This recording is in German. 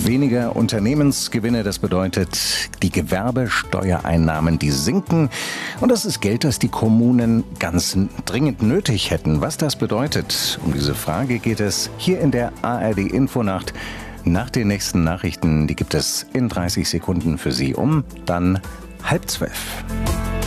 Weniger Unternehmensgewinne, das bedeutet die Gewerbesteuereinnahmen, die sinken. Und das ist Geld, das die Kommunen ganz dringend nötig hätten. Was das bedeutet, um diese Frage geht es hier in der ARD Infonacht. Nach den nächsten Nachrichten, die gibt es in 30 Sekunden für Sie um dann 11:30.